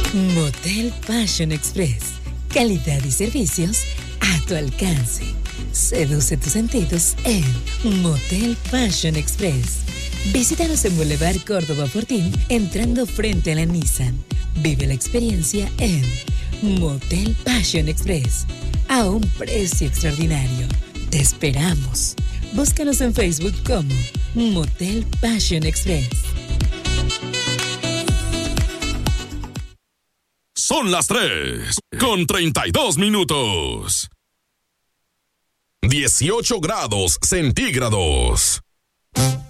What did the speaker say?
Motel Passion Express. Calidad y servicios a tu alcance. Seduce tus sentidos en Motel Passion Express. Visítanos en Boulevard Córdoba Fortín, entrando frente a la Nissan. Vive la experiencia en Motel Passion Express. A un precio extraordinario. Te esperamos. Búscanos en Facebook como Motel Passion Express. Son las 3:32. 18 grados centígrados.